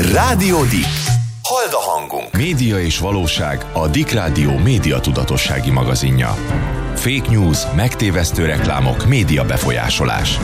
Rádió Dik. Hold a hangunk. Média és valóság, a Dik Rádió média tudatossági magazinja. Fake news, megtévesztő reklámok, média befolyásolás.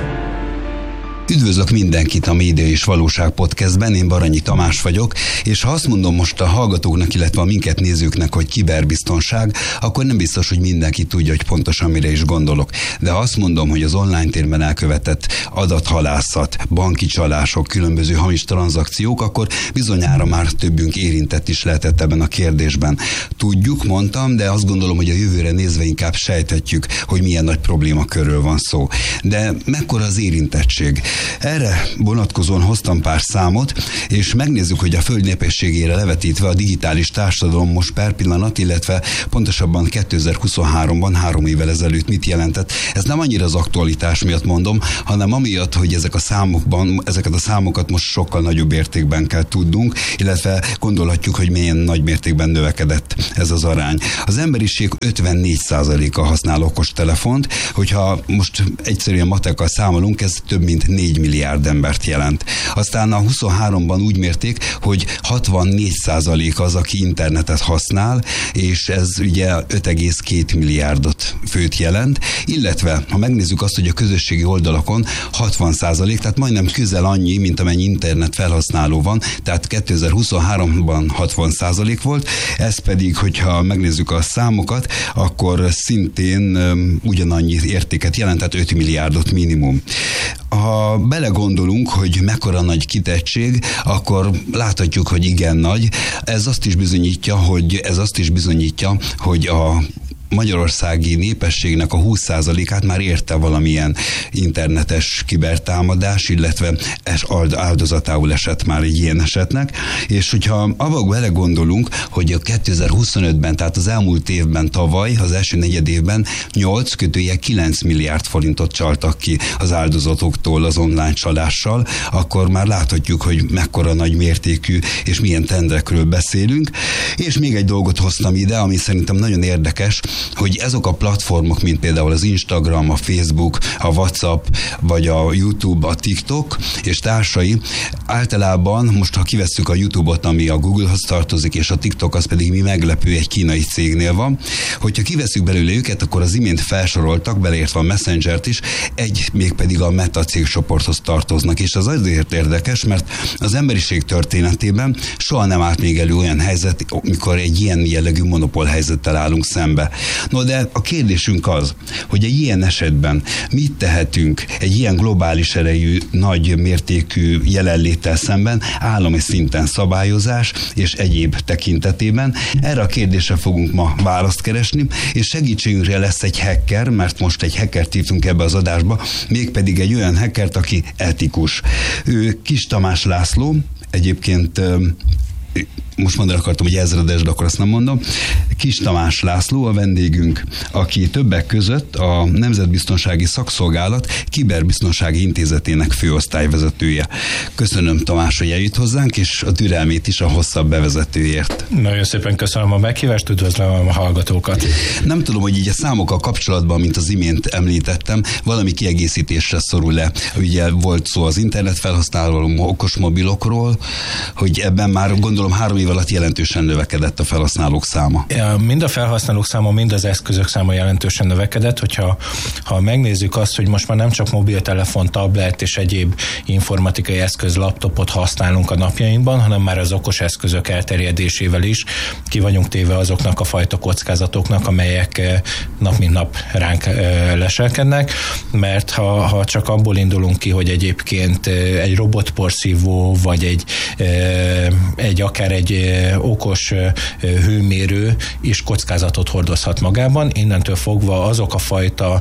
Üdvözlök mindenkit a Média és Valóság podcastben, én Baranyi Tamás vagyok, és ha azt mondom most a hallgatóknak, illetve a minket nézőknek, hogy kiberbiztonság, akkor nem biztos, hogy mindenki tudja, hogy pontosan mire is gondolok. De ha azt mondom, hogy az online térben elkövetett adathalászat, banki csalások, különböző hamis tranzakciók, akkor bizonyára már többünk érintett is lehetett ebben a kérdésben. Tudjuk, mondtam, de azt gondolom, hogy a jövőre nézve inkább sejthetjük, hogy milyen nagy problémakörről van szó. De mekkora az érintettség? Erre vonatkozóan hoztam pár számot, és megnézzük, hogy a föld népességére levetítve a digitális társadalom most per pillanat, illetve pontosabban 2023-ban, 3 évvel ezelőtt mit jelentett. Ez nem annyira az aktualitás miatt mondom, hanem amiatt, hogy ezeket a számokat most sokkal nagyobb értékben kell tudnunk, illetve gondolhatjuk, hogy milyen nagy mértékben növekedett ez az arány. Az emberiség 54%-a használ okostelefont, hogyha most egyszerűen matekkal számolunk, ez több mint 4 milliárd embert jelent. Aztán a 23-ban úgy mérték, hogy 64% az, aki internetet használ, és ez ugye 5,2 milliárdot főt jelent, illetve ha megnézzük azt, hogy a közösségi oldalakon 60%, tehát majdnem közel annyi, mint amennyi internet felhasználó van, tehát 2023-ban 60% volt, ez pedig, hogyha megnézzük a számokat, akkor szintén ugyanannyi értéket jelent, tehát 5 milliárdot minimum. Ha belegondolunk, hogy mekkora nagy kitettség, akkor láthatjuk, hogy igen nagy. Ez azt is bizonyítja, hogy a magyarországi népességnek a 20%-át már érte valamilyen internetes kibertámadás, illetve áldozatául esett már egy ilyen esetnek, és hogyha abba belegondolunk, hogy a 2025-ben, tehát az elmúlt évben tavaly, az első negyed évben 8-9 milliárd forintot csaltak ki az áldozatoktól az online csalással, akkor már láthatjuk, hogy mekkora nagy mértékű és milyen trendekről beszélünk. És még egy dolgot hoztam ide, ami szerintem nagyon érdekes, hogy azok a platformok, mint például az Instagram, a Facebook, a WhatsApp, vagy a YouTube, a TikTok és társai, általában most, ha kivesszük a YouTube-ot, ami a Google-hoz tartozik, és a TikTok az pedig mi meglepő egy kínai cégnél van, hogyha kivesszük belőle őket, akkor az imént felsoroltak, beleértve a Messengert is, mégpedig a Meta cégcsoporthoz tartoznak, és az azért érdekes, mert az emberiség történetében soha nem állt még elő olyan helyzet, mikor egy ilyen jellegű monopól helyzettel állunk szembe. No, de a kérdésünk az, hogy egy ilyen esetben mit tehetünk egy ilyen globális erejű, nagy mértékű jelenléttel szemben, állami szinten szabályozás és egyéb tekintetében. Erre a kérdésre fogunk ma választ keresni, és segítségünkre lesz egy hacker, mert most egy hackert hívtunk ebbe az adásba, mégpedig egy olyan hackert, aki etikus. Ő Kis Tamás László, egyébként most mondani akartam, hogy ezredes, de akkor azt nem mondom. Kis Tamás László a vendégünk, aki többek között a Nemzetbiztonsági Szakszolgálat Kiberbiztonsági Intézetének főosztályvezetője. Köszönöm, Tamás, hogy eljött hozzánk, és a türelmét is a hosszabb bevezetőért. Nagyon szépen köszönöm a meghívást, üdvözlöm a hallgatókat. Nem tudom, hogy így a számokkal kapcsolatban, mint az imént említettem, valami kiegészítésre szorul le. Ugye volt szó az internet felhasználó okosmobilokról, hogy ebben már gondolom 3 év alatt jelentősen növekedett a felhasználók száma. Mind a felhasználók száma, mind az eszközök száma jelentősen növekedett, hogyha megnézzük azt, hogy most már nem csak mobiltelefon, tablet és egyéb informatikai eszköz, laptopot használunk a napjainkban, hanem már az okos eszközök elterjedésével is ki vagyunk téve azoknak a fajta kockázatoknak, amelyek nap mint nap ránk leselkednek, mert ha csak abból indulunk ki, hogy egyébként egy robotporszívó, vagy akár egy okos hőmérő is kockázatot hordozhat magában. Innentől fogva azok a fajta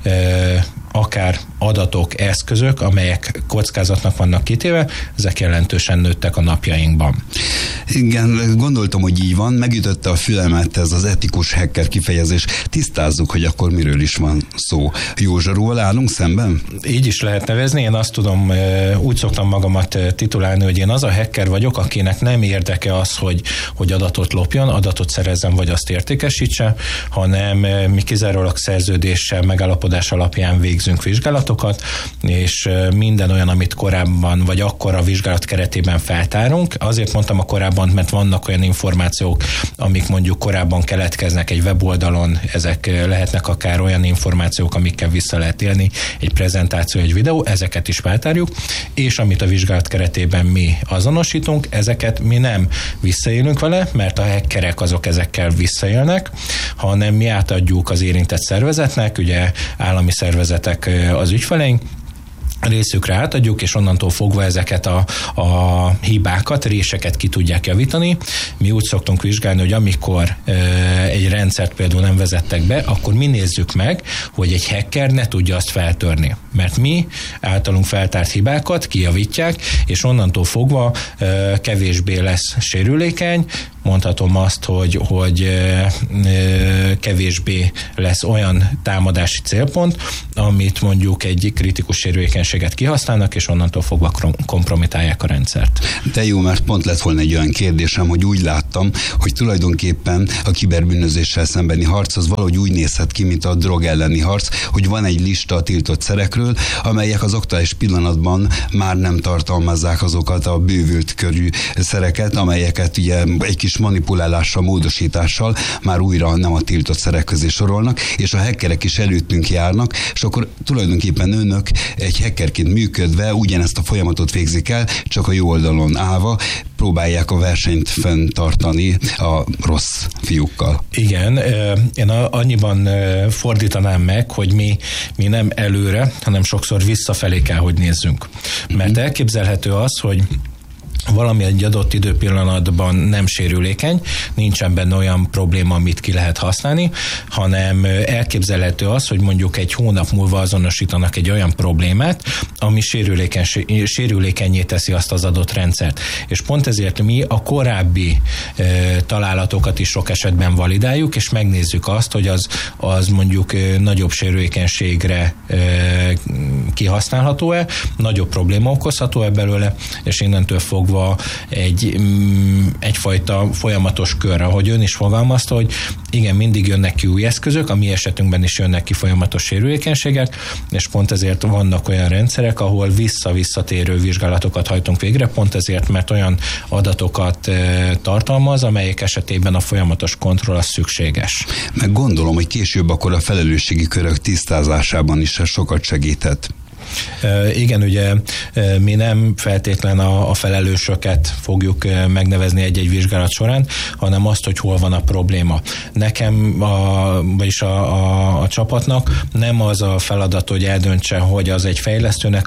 akár adatok, eszközök, amelyek kockázatnak vannak kitéve, ezek jelentősen nőttek a napjainkban. Igen, gondoltam, hogy így van, megütötte a fülemet ez az etikus hacker kifejezés. Tisztázzuk, hogy akkor miről is van szó. Józsaróval állunk szemben? Így is lehet nevezni, én azt tudom, úgy szoktam magamat titulálni, hogy én az a hacker vagyok, akinek nem érdeke az, hogy adatot lopjon, adatot szerezzen, vagy azt értékesítse, hanem mi kizárólag szerződéssel, megállapodás alapján végzünk végzünk vizsgálatokat, és minden olyan, amit korábban, vagy akkor a vizsgálat keretében feltárunk. Azért mondtam a korábban, mert vannak olyan információk, amik mondjuk korábban keletkeznek egy weboldalon, ezek lehetnek akár olyan információk, amikkel vissza lehet élni, egy prezentáció, egy videó, ezeket is feltárjuk, és amit a vizsgálat keretében mi azonosítunk, ezeket mi nem visszaélünk vele, mert a hackerek azok ezekkel visszaélnek, hanem mi átadjuk az érintett szervezetnek, ugye állami szervezetek az ügyfeleink, részükre átadjuk, és onnantól fogva ezeket a hibákat, réseket ki tudják javítani. Mi úgy szoktunk vizsgálni, hogy amikor egy rendszert például nem vezettek be, akkor mi nézzük meg, hogy egy hacker ne tudja azt feltörni. Mert mi általunk feltárt hibákat kijavítják, és onnantól fogva kevésbé lesz sérülékeny, mondhatom azt, hogy kevésbé lesz olyan támadási célpont, amit mondjuk egy kritikus sérülékenységet kihasználnak, és onnantól fogva kompromitálják a rendszert. De jó, mert pont lett volna egy olyan kérdésem, hogy úgy láttam, hogy tulajdonképpen a kiberbűnözéssel szembeni harc az valahogy úgy nézhet ki, mint a drog elleni harc, hogy van egy lista a tiltott szerekről, amelyek az aktuális pillanatban már nem tartalmazzák azokat a bővült körű szereket, amelyeket ugye egy kis manipulálással, módosítással már újra nem a tiltott szerek közé sorolnak, és a hackerek is előttünk járnak, és akkor tulajdonképpen önök egy hackerként működve ugyanezt a folyamatot végzik el, csak a jó oldalon állva próbálják a versenyt fenntartani a rossz fiúkkal. Igen, én annyiban fordítanám meg, hogy mi nem előre, hanem sokszor visszafelé kell, hogy nézzünk. Mert elképzelhető az, hogy valami egy adott időpillanatban nem sérülékeny, nincsen benne olyan probléma, amit ki lehet használni, hanem elképzelhető az, hogy mondjuk egy hónap múlva azonosítanak egy olyan problémát, ami sérülékenyé teszi azt az adott rendszert. És pont ezért mi a korábbi találatokat is sok esetben validáljuk, és megnézzük azt, hogy az mondjuk nagyobb sérülékenységre kihasználható-e, nagyobb probléma okozható-e belőle, és innentől fogva egyfajta folyamatos kör, ahogy ön is fogalmazta, hogy igen, mindig jönnek ki új eszközök, a mi esetünkben is jönnek ki folyamatos sérülékenységek, és pont ezért vannak olyan rendszerek, ahol visszatérő vizsgálatokat hajtunk végre, pont ezért, mert olyan adatokat tartalmaz, amelyek esetében a folyamatos kontroll az szükséges. Meg gondolom, hogy később akkor a felelősségi körök tisztázásában is sokat segített. Igen, ugye mi nem feltétlen a felelősöket fogjuk megnevezni egy-egy vizsgálat során, hanem azt, hogy hol van a probléma. Nekem, vagyis a csapatnak nem az a feladat, hogy eldöntse, hogy az egy fejlesztőnek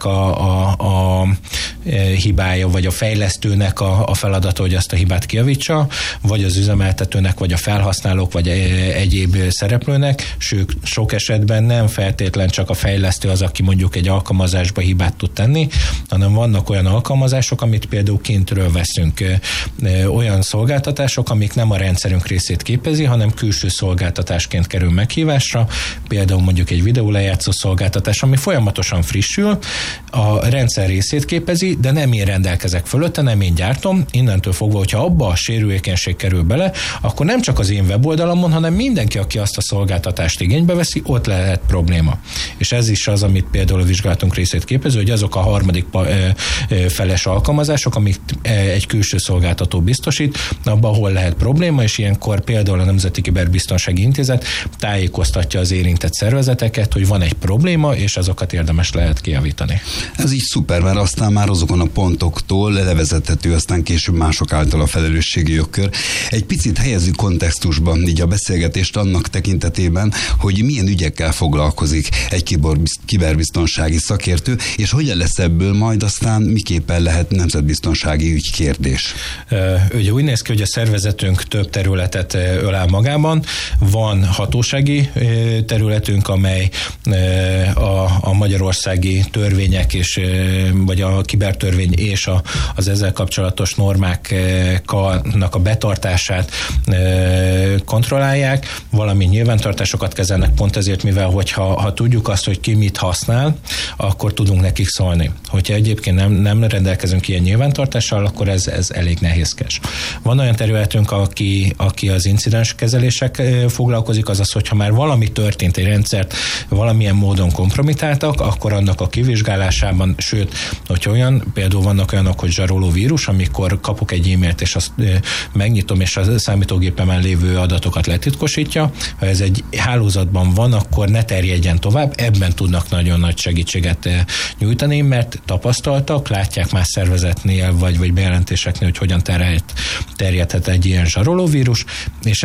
a hibája, vagy a fejlesztőnek a feladata, hogy azt a hibát kijavítsa, vagy az üzemeltetőnek, vagy a felhasználók, vagy egyéb szereplőnek, sőt, sok esetben nem feltétlen csak a fejlesztő az, aki mondjuk egy alkalmazásba hibát tud tenni, hanem vannak olyan alkalmazások, amit például kintről veszünk, olyan szolgáltatások, amik nem a rendszerünk részét képezi, hanem külső szolgáltatásként kerül meghívásra, például mondjuk egy videólejátszó szolgáltatás, ami folyamatosan frissül, a rendszer részét képezi, de nem én rendelkezek fölötte, nem én gyártom, innentől fogva, hogyha abba a sérülékenység kerül bele, akkor nem csak az én weboldalamon, hanem mindenki, aki azt a szolgáltatást igénybe veszi, ott lehet probléma. És ez is az, amit például a vizsgálatunk részét képező, hogy azok a harmadik feles alkalmazások, amik egy külső szolgáltató biztosít, abban hol lehet probléma, és ilyenkor például a Nemzeti Kiberbiztonsági Intézet tájékoztatja az érintett szervezeteket, hogy van egy probléma, és azokat érdemes lehet kijavítani. Ez így szuper, mert aztán már azokon a pontoktól levezethető, aztán később mások által a felelősségi jogkör. Egy picit helyezzük kontextusban így a beszélgetést annak tekintetében, hogy milyen ügyekkel foglalkozik egy kiberbiztonsági szakértő, és hogyan lesz ebből majd aztán miképpen lehet nemzetbiztonsági ügykérdés? Ugye úgy néz ki, hogy a szervezetünk több területet ölel magában. Van hatósági területünk, amely a magyarországi törvények és vagy a kibertörvény és az ezzel kapcsolatos normáknak a betartását kontrollálják, valamint nyilvántartásokat kezelnek pont ezért, mivel hogyha tudjuk azt, hogy ki mit használ, akkor tudunk nekik szólni. Hogyha egyébként nem rendelkezünk ilyen nyilvántartással, akkor ez elég nehézkes. Van olyan területünk, aki az incidens kezelések foglalkozik, azaz, hogyha már valami történt, egy rendszert valamilyen módon kompromitáltak, akkor annak a kivizsgálásában, sőt, hogyha például vannak olyanok, hogy zsaroló vírus, amikor kapok egy e-mailt, és azt megnyitom, és a számítógépemen lévő adatokat letitkosítja. Ha ez egy hálózatban van, akkor ne terjedjen tovább, ebben tudnak nagyon nagy segítséget nyújtani, mert tapasztaltak, látják más szervezetnél, vagy bejelentéseknél, hogy hogyan terjedhet egy ilyen zsarolóvírus, és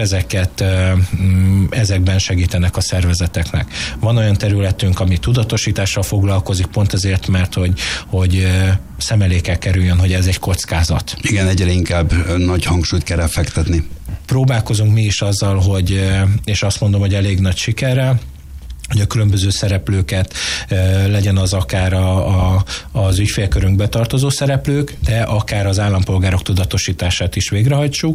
ezekben segítenek a szervezeteknek. Van olyan területünk, ami tudatosítással foglalkozik, pont azért, mert hogy szem elé kell kerüljön, hogy ez egy kockázat. Igen, egyre inkább nagy hangsúlyt kell fektetni. Próbálkozunk mi is azzal, és azt mondom, hogy elég nagy sikerrel, hogy a különböző szereplőket, legyen az akár az ügyfélkörünkbe tartozó szereplők, de akár az állampolgárok tudatosítását is végrehajtsuk.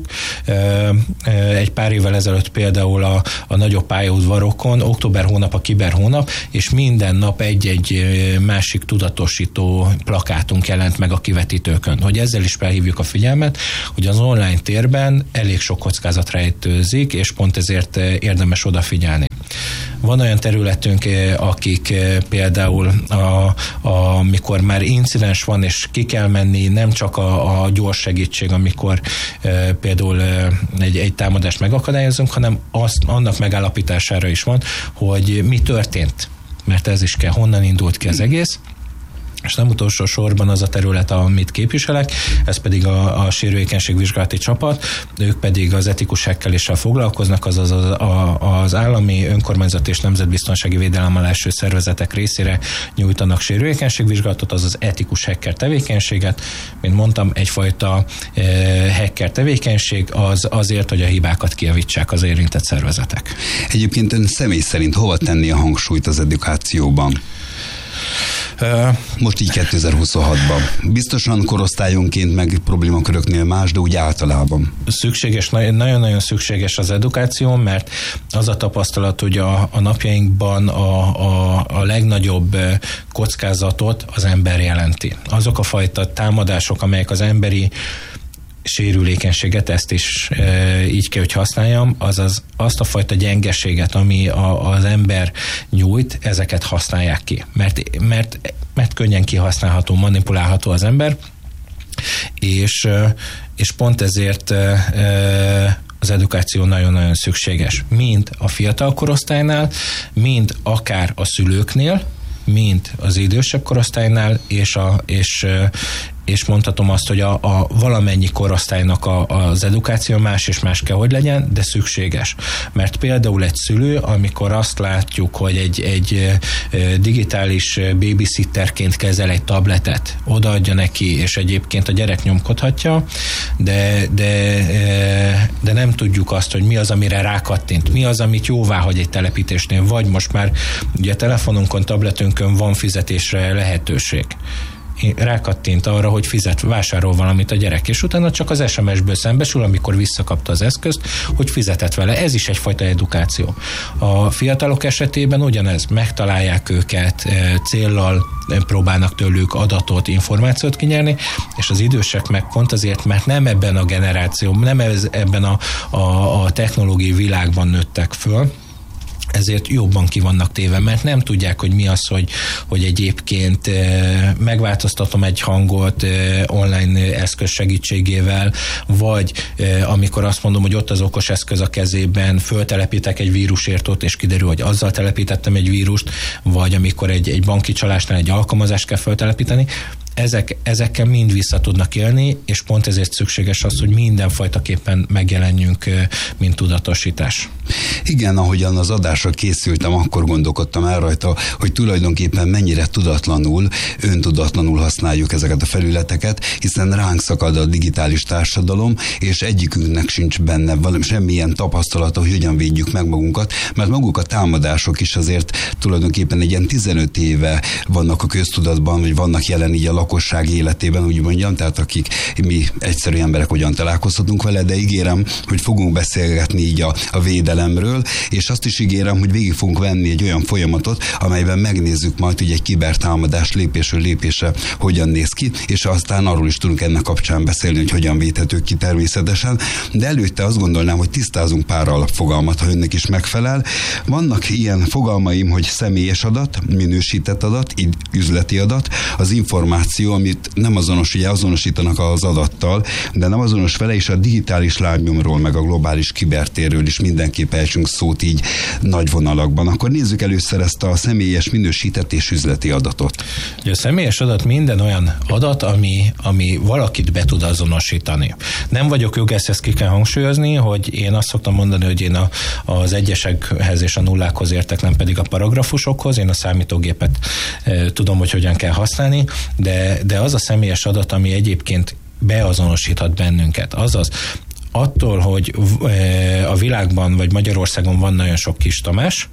Egy pár évvel ezelőtt például a nagyobb pályaudvarokon október hónap a kiberhónap, és minden nap egy-egy másik tudatosító plakátunk jelent meg a kivetítőkön. Hogy ezzel is felhívjuk a figyelmet, hogy az online térben elég sok kockázat rejtőzik, és pont ezért érdemes odafigyelni. Van olyan területünk, akik például amikor már incidens van, és ki kell menni, nem csak a gyors segítség, amikor például egy támadást megakadályozunk, hanem annak megállapítására is van, hogy mi történt. Mert ez is kell, honnan indult ki az egész. És nem utolsó sorban az a terület, amit képviselek, ez pedig a sérülékenységvizsgálati csapat, ők pedig az etikus hekkeléssel foglalkoznak, azaz az állami, önkormányzati és nemzetbiztonsági védelemmel első szervezetek részére nyújtanak sérülékenységvizsgálatot, azaz etikus hacker tevékenységet. Mint mondtam, egyfajta hacker tevékenység azért, hogy a hibákat kijavítsák az érintett szervezetek. Egyébként ön személy szerint hova tenni a hangsúlyt az edukációban? Most így 2026-ban. Biztosan korosztályonként meg problémaköröknél más, de úgy általában. Szükséges, nagyon-nagyon szükséges az edukáció, mert az a tapasztalat, hogy a napjainkban a legnagyobb kockázatot az ember jelenti. Azok a fajta támadások, amelyek az emberi sérülékenységet, ezt is így kell, hogy használjam, azaz azt a fajta gyengeséget, ami az ember nyújt, ezeket használják ki. Mert könnyen kihasználható, manipulálható az ember, és pont ezért az edukáció nagyon-nagyon szükséges. Mind a fiatal korosztálynál, mind akár a szülőknél, mind az idősebb korosztálynál, és mondhatom azt, hogy a valamennyi korosztálynak az edukáció más és más kell, hogy legyen, de szükséges. Mert például egy szülő, amikor azt látjuk, hogy egy digitális babysitterként kezel egy tabletet, odaadja neki, és egyébként a gyerek nyomkodhatja, de nem tudjuk azt, hogy mi az, amire rákattint, mi az, amit jóváhagy egy telepítésnél, vagy most már ugye telefonunkon, tabletünkön van fizetésre lehetőség. Rákattint arra, hogy vásárol valamit a gyerek, és utána csak az SMS-ből szembesül, amikor visszakapta az eszközt, hogy fizetett vele. Ez is egyfajta edukáció. A fiatalok esetében ugyanez, megtalálják őket, céllal próbálnak tőlük adatot, információt kinyerni, és az idősek meg pont azért, mert nem ebben a generációban, nem ebben a technológiai világban nőttek föl, ezért jobban ki vannak téve, mert nem tudják, hogy mi az, hogy egyébként megváltoztatom egy hangot online eszköz segítségével, vagy amikor azt mondom, hogy ott az okos eszköz a kezében, föltelepítek egy vírusírtót, és kiderül, hogy azzal telepítettem egy vírust, vagy amikor egy banki csalásnál egy alkalmazást kell föltelepíteni, ezekkel mind vissza tudnak élni, és pont ezért szükséges az, hogy mindenfajtaképpen megjelenjünk, mint tudatosítás. Igen, ahogyan az adásra készültem, akkor gondolkodtam el rajta, hogy tulajdonképpen mennyire tudatlanul, öntudatlanul használjuk ezeket a felületeket, hiszen ránk szakad a digitális társadalom, és egyikünknek sincs benne semmilyen tapasztalata, hogy hogyan védjük meg magunkat, mert maguk a támadások is azért tulajdonképpen egy ilyen 15 éve vannak a köztudatban, vagy vannak jelen így a lakosság életében, úgy mondjam, tehát akik mi egyszerű emberek hogyan találkozhatunk vele, de ígérem, hogy fogunk beszélgetni így a védelemről, és azt is ígérem, hogy végig fogunk venni egy olyan folyamatot, amelyben megnézzük majd, hogy egy kibertámadás lépésről lépésre hogyan néz ki, és aztán arról is tudunk ennek kapcsán beszélni, hogy hogyan védhetők ki természetesen, de előtte azt gondolnám, hogy tisztázunk pár alapfogalmat, ha önnek is megfelel. Vannak ilyen fogalmaim, hogy személyes adat, minősített adat, üzleti adat, az információ, amit nem azonos, ugye azonosítanak az adattal, de nem azonos vele, és a digitális lábnyomról, meg a globális kibertérről is mindenképp ejtsünk szót így nagy vonalakban. Akkor nézzük először ezt a személyes, minősített és üzleti adatot. A személyes adat minden olyan adat, ami valakit be tud azonosítani. Nem vagyok jogász, ezt ki kell hangsúlyozni, hogy én azt szoktam mondani, hogy én az egyesekhez és a nullákhoz értek, nem pedig a paragrafusokhoz. Én a számítógépet tudom, hogy hogyan kell használni, de az a személyes adat, ami egyébként beazonosíthat bennünket. Azaz, attól, hogy a világban vagy Magyarországon van nagyon sok Kis Tamás,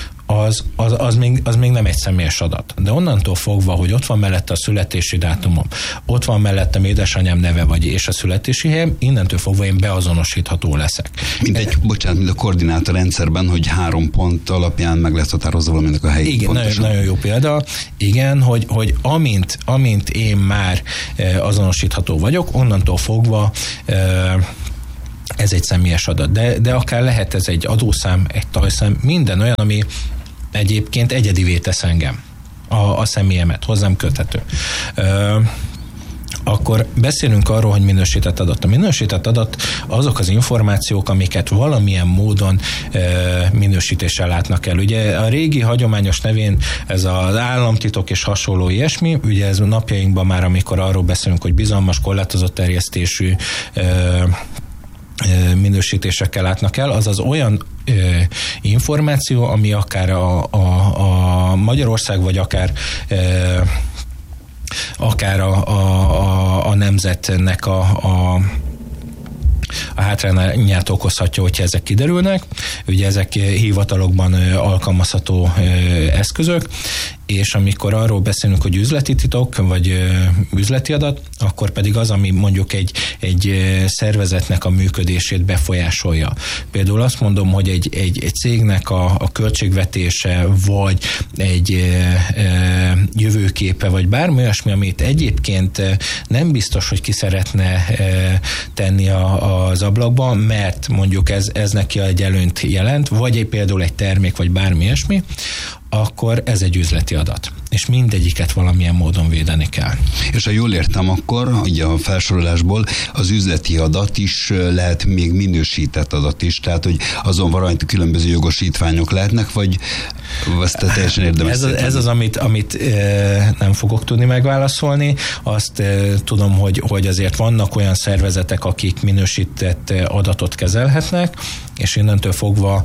az még nem egy személyes adat. De onnantól fogva, hogy ott van mellette a születési dátumom, ott van mellettem édesanyám neve és a születési helyem, innentől fogva én beazonosítható leszek. Mint a koordinátorrendszerben, hogy 3 pont alapján meg lehet határozva valaminek a helyét. Igen, nagyon jó példa. Igen, hogy amint én már azonosítható vagyok, onnantól fogva ez egy személyes adat. De akár lehet ez egy adószám, egy tajszám, minden olyan, ami egyébként egyedivé tesz engem, a személyemet, hozzám köthető. Akkor beszélünk arról, hogy minősített adat. A minősített adat azok az információk, amiket valamilyen módon minősítéssel látnak el. Ugye a régi hagyományos nevén ez az államtitok és hasonló ilyesmi, ugye ez napjainkban már, amikor arról beszélünk, hogy bizalmas, korlátozott terjesztésű minősítésekkel látnak el, azaz olyan információ, ami akár a Magyarország, vagy akár a nemzetnek a hátrányát okozhatja, hogyha ezek kiderülnek. Ugye ezek hivatalokban alkalmazható eszközök, és amikor arról beszélünk, hogy üzleti titok, vagy üzleti adat, akkor pedig az, ami mondjuk egy szervezetnek a működését befolyásolja. Például azt mondom, hogy egy cégnek a költségvetése, vagy egy jövőképe, vagy bármi olyasmi, amit egyébként nem biztos, hogy ki szeretne tenni az ablakban, mert mondjuk ez neki egy előnyt jelent, vagy például egy termék, vagy bármi ilyesmi, akkor ez egy üzleti adat. És mindegyiket valamilyen módon védeni kell. És ha jól értem, akkor ugye a felsorolásból az üzleti adat is lehet még minősített adat is, tehát hogy azon valami különböző jogosítványok lehetnek, vagy azt teljesen érdemes. Ez az, amit nem fogok tudni megválaszolni. Azt tudom, hogy azért vannak olyan szervezetek, akik minősített adatot kezelhetnek, és innentől fogva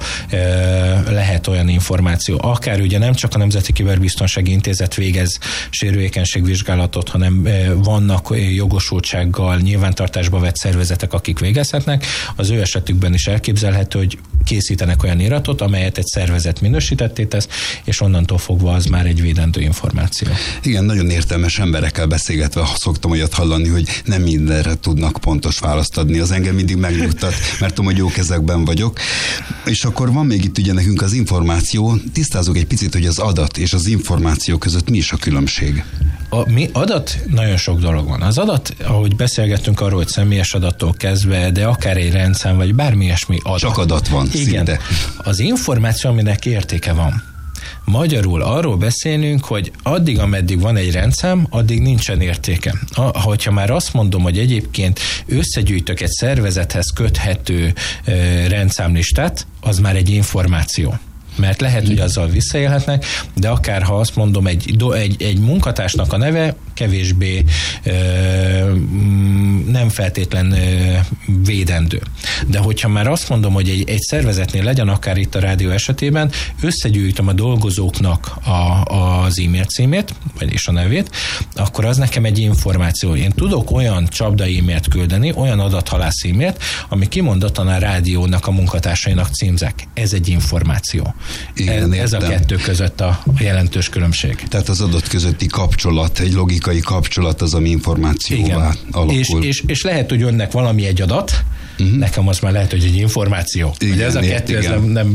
lehet olyan információ. Akár ugye nem csak a Nemzeti Kiberbiztonsági Intézet végez sérülékenységvizsgálatot, hanem vannak jogosultsággal nyilvántartásba vett szervezetek, akik végezhetnek. Az ő esetükben is elképzelhető, hogy készítenek olyan iratot, amelyet egy szervezet minősítetté tesz, és onnantól fogva az már egy védendő információ. Igen, nagyon értelmes emberekkel beszélgetve szoktam olyat hallani, hogy nem mindenre tudnak pontos választ adni. Az engem mindig megnyugtat, mert tudom, hogy jó kezekben vagyok. És akkor van még itt ugye nekünk az információ. Tisztázzuk egy picit, hogy az adat és az információ között mi is a különbség? Adat, nagyon sok dolog van. Az adat, ahogy beszélgettünk arról, hogy személyes adattól kezdve, de akár egy rendszám, vagy bármi ilyesmi adat. Csak adat van. Igen. Szinte. Az információ, aminek értéke van. Magyarul arról beszélünk, hogy addig, ameddig van egy rendszám, addig nincsen értéke. Hogyha már azt mondom, hogy egyébként összegyűjtök egy szervezethez köthető rendszámlistát, az már egy információ. Mert lehet, hogy azzal visszaélhetnek, de akár ha azt mondom, egy munkatársnak a neve kevésbé nem feltétlen védendő. De hogyha már azt mondom, hogy egy szervezetnél legyen, akár itt a rádió esetében, összegyűjtöm a dolgozóknak az e-mail címét, vagyis a nevét, akkor az nekem egy információ. Én tudok olyan csapda e-mailt küldeni, olyan adathalász e-mailt, ami kimondottan a rádiónak, a munkatársainak címzek. Ez egy információ. Igen, ez a kettő között a jelentős különbség. Tehát az adat közötti kapcsolat, egy logikai kapcsolat az, ami információvá alakul. És lehet, hogy önnek valami egy adat, nekem az már lehet, hogy egy információ. Igen, ez a kettő ez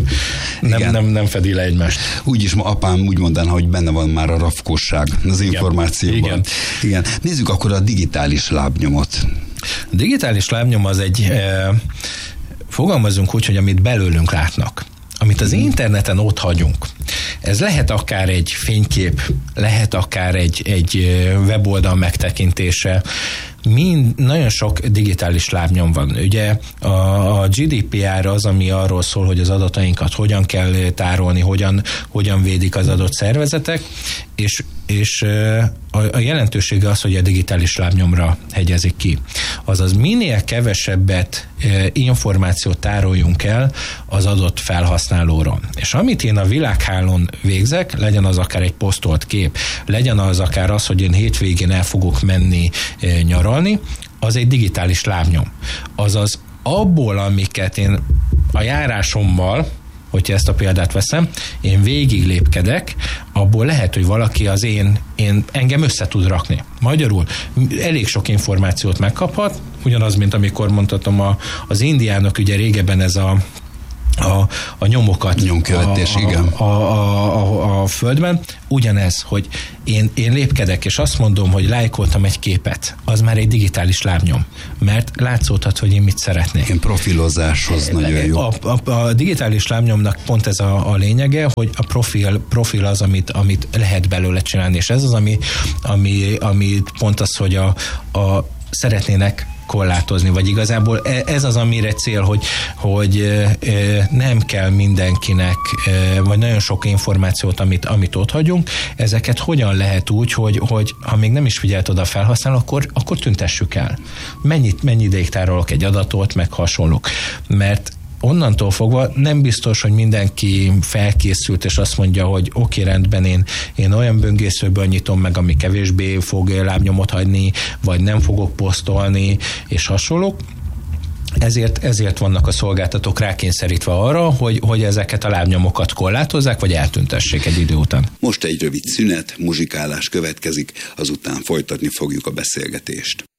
nem fedi le egymást. Úgyis ma apám úgy mondaná, hogy benne van már a rafkosság az információban. Igen. Nézzük akkor a digitális lábnyomot. A digitális lábnyom az egy, fogalmazunk úgy, hogy amit belőlünk látnak, amit az interneten ott hagyunk. Ez lehet akár egy fénykép, lehet akár egy weboldal megtekintése, nagyon sok digitális lábnyom van. Ugye a GDPR az, ami arról szól, hogy az adatainkat hogyan kell tárolni, hogyan védik az adott szervezetek, és a jelentősége az, hogy a digitális lábnyomra hegyezik ki. Azaz minél kevesebbet információt tároljunk el az adott felhasználóról. És amit én a világhálón végzek, legyen az akár egy posztolt kép, legyen az akár az, hogy én hétvégén el fogok menni nyaralni, az egy digitális lábnyom. Azaz abból, amiket én a járásommal, hogyha ezt a példát veszem, én végig lépkedek, abból lehet, hogy valaki az engem össze tud rakni. Magyarul elég sok információt megkaphat, ugyanaz, mint amikor mondhatom az indiánok, ugye régebben ez a nyomokat nyomkövetés, igen. A földben. Ugyanez, hogy én lépkedek, és azt mondom, hogy lájkoltam egy képet, az már egy digitális lábnyom, mert látszódhat, hogy én mit szeretnék. Én profilozáshoz nagyon jó. A digitális lábnyomnak pont ez a lényege, hogy a profil az, amit lehet belőle csinálni, és ez az, ami pont az, hogy a szeretnének korlátozni, vagy igazából ez az, amire cél, hogy nem kell mindenkinek, vagy nagyon sok információt, amit ott hagyunk, ezeket hogyan lehet úgy, hogy ha még nem is figyelt oda a felhasználó, akkor tüntessük el. Mennyi ideig tárolok egy adatot, meg hasonlók. Mert onnantól fogva nem biztos, hogy mindenki felkészült, és azt mondja, hogy oké, rendben, én olyan böngészőből nyitom meg, ami kevésbé fog lábnyomot hagyni, vagy nem fogok posztolni, és hasonlók. Ezért vannak a szolgáltatók rákényszerítve arra, hogy ezeket a lábnyomokat korlátozzák, vagy eltüntessék egy idő után. Most egy rövid szünet, muzsikálás következik, azután folytatni fogjuk a beszélgetést.